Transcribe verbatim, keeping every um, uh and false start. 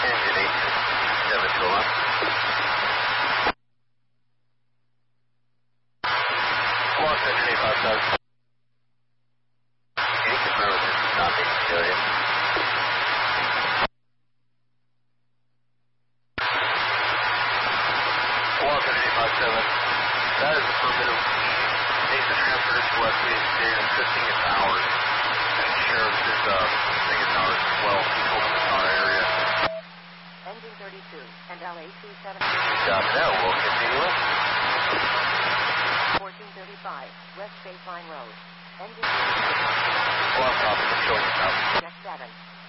Engine eight seven two one. Lost engine eight five seven. Can you confirm if this is not being civilian? Lost engine eight five seven. That is affirmative. Needs to transfer this to West East State in fifteen hours. And the sheriff is uh, fifteen hours as well. He's holding the car area. Engine thirty-two and L A two seven. Copy that. We'll continue. fourteen thirty-five, West Baseline Road. Engine thirty-two. Lost off. Showing you now. Check seven.